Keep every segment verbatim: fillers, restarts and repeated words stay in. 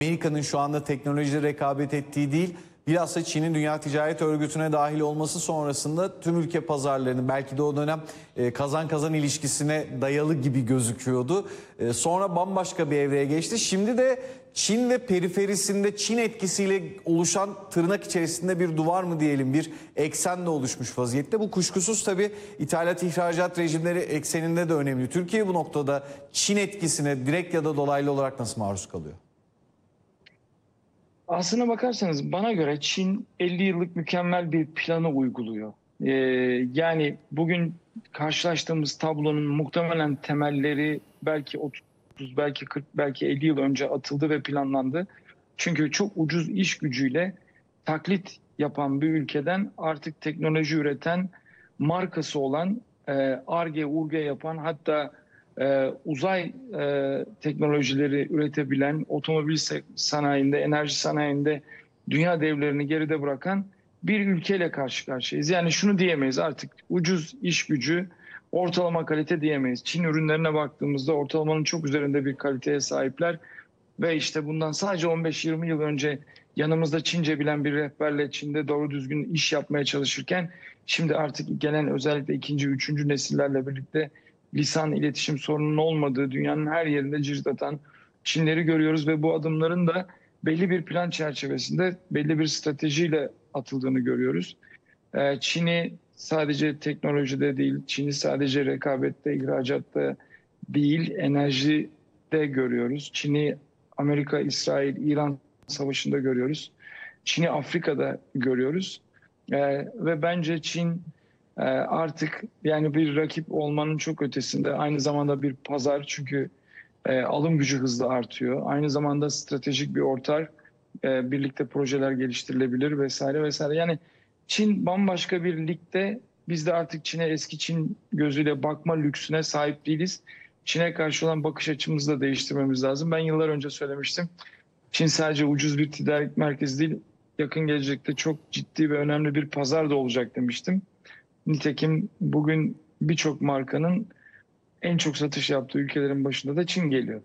Amerika'nın şu anda teknolojide rekabet ettiği değil, bilhassa Çin'in Dünya Ticaret Örgütü'ne dahil olması sonrasında tüm ülke pazarlarının belki de o dönem e, kazan kazan ilişkisine dayalı gibi gözüküyordu. E, sonra bambaşka bir evreye geçti. Şimdi de Çin ve periferisinde Çin etkisiyle oluşan tırnak içerisinde bir duvar mı diyelim, bir eksenle oluşmuş vaziyette. Bu kuşkusuz tabii ithalat ihracat rejimleri ekseninde de önemli. Türkiye bu noktada Çin etkisine direkt ya da dolaylı olarak nasıl maruz kalıyor? Aslına bakarsanız bana göre Çin elli yıllık mükemmel bir planı uyguluyor. Ee, yani bugün karşılaştığımız tablonun muhtemelen temelleri belki otuz, belki kırk, belki elli yıl önce atıldı ve planlandı. Çünkü çok ucuz iş gücüyle taklit yapan bir ülkeden artık teknoloji üreten, markası olan, Ar-Ge, Ur-Ge yapan, hatta Ee, uzay e, teknolojileri üretebilen, otomobil sanayinde, enerji sanayinde dünya devlerini geride bırakan bir ülkeyle karşı karşıyayız. Yani şunu diyemeyiz, artık ucuz iş gücü, ortalama kalite diyemeyiz. Çin ürünlerine baktığımızda ortalamanın çok üzerinde bir kaliteye sahipler ve işte bundan sadece on beş yirmi yıl önce yanımızda Çince bilen bir rehberle Çin'de doğru düzgün iş yapmaya çalışırken şimdi artık gelen özellikle ikinci, üçüncü nesillerle birlikte lisan iletişim sorununun olmadığı dünyanın her yerinde cirit atan Çinleri görüyoruz ve bu adımların da belli bir plan çerçevesinde, belli bir stratejiyle atıldığını görüyoruz. Çin'i sadece teknolojide değil, Çin'i sadece rekabette, ihracatta değil, enerjide görüyoruz. Çin'i Amerika, İsrail, İran savaşında görüyoruz. Çin'i Afrika'da görüyoruz. Ve bence Çin artık yani bir rakip olmanın çok ötesinde, aynı zamanda bir pazar, çünkü e, alım gücü hızla artıyor. Aynı zamanda stratejik bir ortak, e, birlikte projeler geliştirilebilir vesaire vesaire. Yani Çin bambaşka bir ligde, biz de artık Çin'e eski Çin gözüyle bakma lüksüne sahip değiliz. Çin'e karşı olan bakış açımızı da değiştirmemiz lazım. Ben yıllar önce söylemiştim. Çin sadece ucuz bir tedarik merkezi değil, yakın gelecekte çok ciddi ve önemli bir pazar da olacak demiştim. Nitekim bugün birçok markanın en çok satış yaptığı ülkelerin başında da Çin geliyor.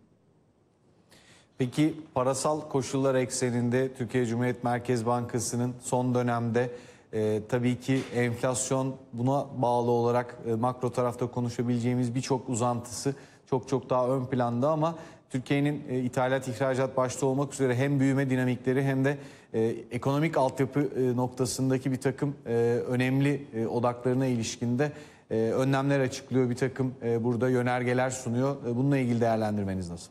Peki parasal koşullar ekseninde Türkiye Cumhuriyet Merkez Bankası'nın son dönemde e, tabii ki enflasyon, buna bağlı olarak e, makro tarafta konuşabileceğimiz birçok uzantısı çok çok daha ön planda, ama Türkiye'nin e, ithalat ihracat başta olmak üzere hem büyüme dinamikleri hem de e, ekonomik altyapı e, noktasındaki bir takım e, önemli e, odaklarına ilişkinde e, önlemler açıklıyor, bir takım e, burada yönergeler sunuyor. E, bununla ilgili değerlendirmeniz nasıl?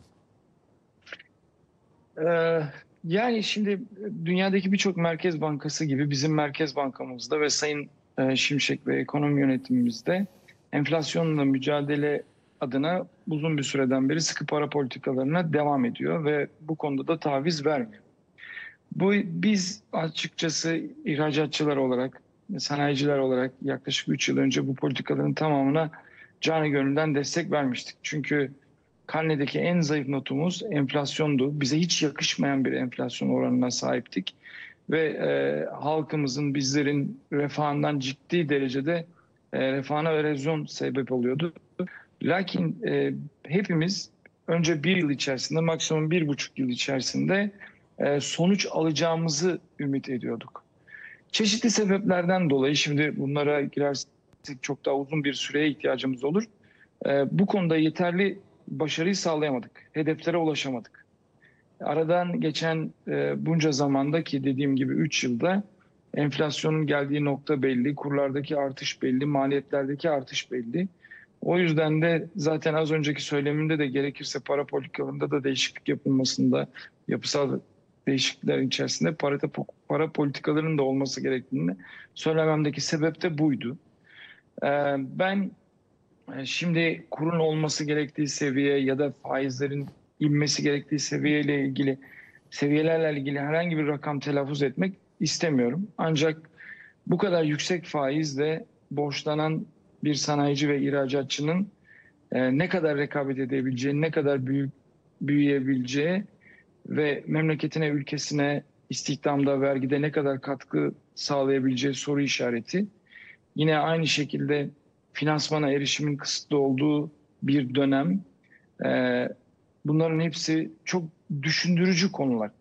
Ee, yani şimdi dünyadaki birçok merkez bankası gibi bizim merkez bankamızda ve Sayın e, Şimşek ve ekonomi yönetimimizde enflasyonla mücadele adına uzun bir süreden beri sıkı para politikalarına devam ediyor ve bu konuda da taviz vermiyor. Bu, biz açıkçası ihracatçılar olarak, sanayiciler olarak yaklaşık üç yıl önce bu politikaların tamamına canı gönülden destek vermiştik. Çünkü karnedeki en zayıf notumuz enflasyondu. Bize hiç yakışmayan bir enflasyon oranına sahiptik. Ve e, halkımızın, bizlerin refahından ciddi derecede e, refahına erozyon sebep oluyordu. Lakin e, hepimiz önce bir yıl içerisinde, maksimum bir buçuk yıl içerisinde e, sonuç alacağımızı ümit ediyorduk. Çeşitli sebeplerden dolayı, şimdi bunlara girersek çok daha uzun bir süreye ihtiyacımız olur. E, bu konuda yeterli başarıyı sağlayamadık. Hedeflere ulaşamadık. Aradan geçen e, bunca zamanda, ki dediğim gibi üç yılda, enflasyonun geldiği nokta belli, kurlardaki artış belli, maliyetlerdeki artış belli. O yüzden de zaten az önceki söylemimde de gerekirse para politikalarında da değişiklik yapılmasında, yapısal değişiklikler içerisinde para, para politikalarının da olması gerektiğini söylememdeki sebep de buydu. E, ben Şimdi kurun olması gerektiği seviye ya da faizlerin inmesi gerektiği seviyeyle ilgili, seviyelerle ilgili herhangi bir rakam telaffuz etmek istemiyorum. Ancak bu kadar yüksek faizle borçlanan bir sanayici ve ihracatçının e, ne kadar rekabet edebileceği, ne kadar büyük büyüyebileceği ve memleketine, ülkesine, istihdamda, vergide ne kadar katkı sağlayabileceği soru işareti. Yine aynı şekilde finansmana erişimin kısıtlı olduğu bir dönem. Bunların hepsi çok düşündürücü konular.